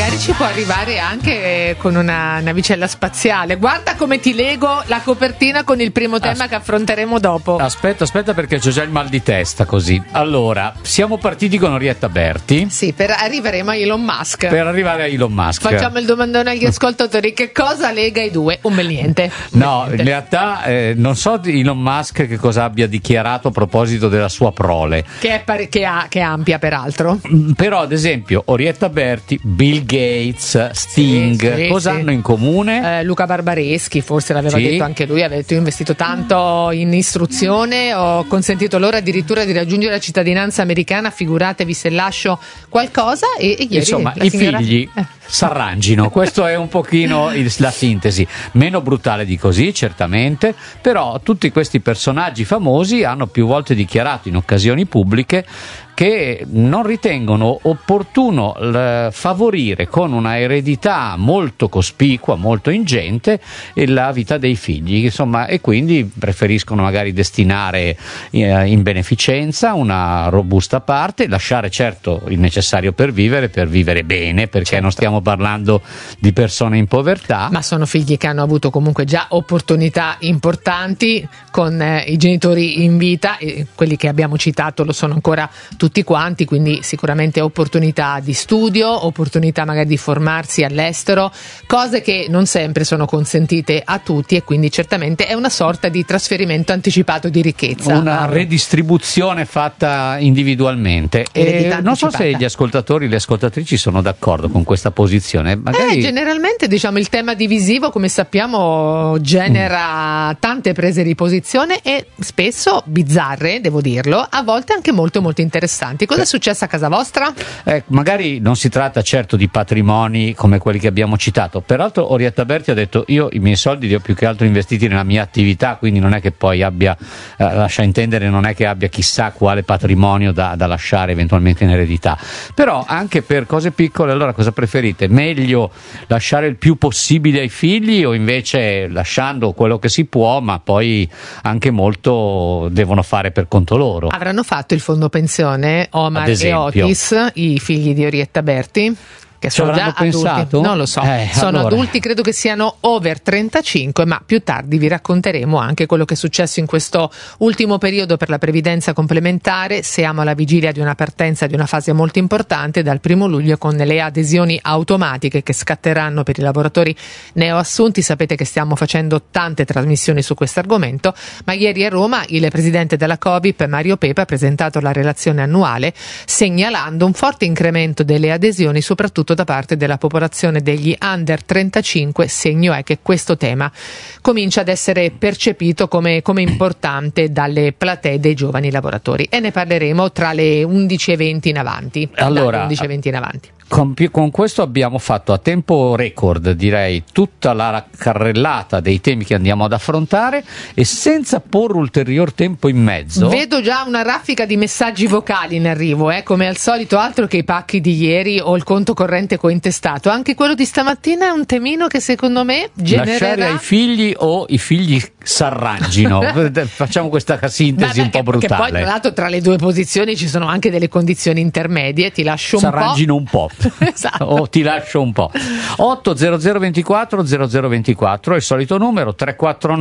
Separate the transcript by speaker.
Speaker 1: magari ci può arrivare anche con una navicella spaziale. Guarda come ti lego la copertina con il primo tema che affronteremo dopo.
Speaker 2: Aspetta perché c'ho già il mal di testa così. Allora, siamo partiti con Orietta Berti.
Speaker 1: Sì, arriveremo a Elon Musk.
Speaker 2: Per arrivare a Elon Musk.
Speaker 1: Facciamo il domandone agli ascoltatori: che cosa lega i due? Un bel niente.
Speaker 2: No, in realtà non so di Elon Musk che cosa abbia dichiarato a proposito della sua prole.
Speaker 1: Che è ampia, peraltro.
Speaker 2: Però, ad esempio, Orietta Berti, Bill Gates, Sting, cosa hanno in comune?
Speaker 1: Luca Barbareschi, forse l'aveva detto anche lui, aveva detto: io ho investito tanto in istruzione, ho consentito loro addirittura di raggiungere la cittadinanza americana, figuratevi se lascio qualcosa. E ieri,
Speaker 2: insomma, i figli s'arrangino, questo è un pochino la sintesi, meno brutale di così certamente, però tutti questi personaggi famosi hanno più volte dichiarato in occasioni pubbliche che non ritengono opportuno favorire con una eredità molto cospicua, molto ingente, la vita dei figli, insomma, e quindi preferiscono magari destinare in beneficenza una robusta parte, lasciare certo il necessario per vivere bene, perché non stiamo parlando di persone in povertà.
Speaker 1: Ma sono figli che hanno avuto comunque già opportunità importanti con i genitori in vita, e quelli che abbiamo citato lo sono ancora tutti quanti, quindi sicuramente opportunità di studio, opportunità magari di formarsi all'estero, cose che non sempre sono consentite a tutti, e quindi certamente è una sorta di trasferimento anticipato di ricchezza,
Speaker 2: una redistribuzione fatta individualmente. E non so se gli ascoltatori, le ascoltatrici sono d'accordo con questa posizione. Magari
Speaker 1: generalmente, diciamo, il tema divisivo, come sappiamo, genera tante prese di posizione e spesso bizzarre, devo dirlo, a volte anche molto molto interessanti. Cosa è successo a casa vostra?
Speaker 2: Magari non si tratta certo di patrimoni come quelli che abbiamo citato. Peraltro Orietta Berti ha detto: io i miei soldi li ho più che altro investiti nella mia attività, quindi non è che poi abbia, lascia intendere, non è che abbia chissà quale patrimonio da lasciare eventualmente in eredità. Però anche per cose piccole, allora cosa preferite? Meglio lasciare il più possibile ai figli, o invece lasciando quello che si può, ma poi anche molto devono fare per conto loro?
Speaker 1: Avranno fatto il fondo pensione Omar e Otis, i figli di Orietta Berti, che sono già adulti, non lo so, sono adulti, credo che siano over 35, ma più tardi vi racconteremo anche quello che è successo in questo ultimo periodo per la previdenza complementare. Siamo alla vigilia di una partenza di una fase molto importante dal 1 luglio con le adesioni automatiche che scatteranno per i lavoratori neoassunti. Sapete che stiamo facendo tante trasmissioni su questo argomento, ma ieri a Roma il presidente della Covip, Mario Pepe, ha presentato la relazione annuale segnalando un forte incremento delle adesioni, soprattutto da parte della popolazione degli under 35, segno è che questo tema comincia ad essere percepito come importante dalle platee dei giovani lavoratori, e ne parleremo tra le 11:20 in avanti.
Speaker 2: Allora,
Speaker 1: 11:20 in avanti.
Speaker 2: Con questo abbiamo fatto a tempo record, direi, tutta la carrellata dei temi che andiamo ad affrontare, e senza porre ulterior tempo in mezzo.
Speaker 1: Vedo già una raffica di messaggi vocali in arrivo, come al solito, altro che i pacchi di ieri o il conto corrente cointestato. Anche quello di stamattina è un temino che secondo me genererà...
Speaker 2: Lasciare ai figli o i figli s'arrangino. Facciamo questa sintesi un po' brutale.
Speaker 1: Che poi tra l'altro tra le due posizioni ci sono anche delle condizioni intermedie, ti lascio un po'.
Speaker 2: S'arrangino un po'.
Speaker 1: Esatto.
Speaker 2: O ti lascio un po'. 80024 0024 è il solito numero, 349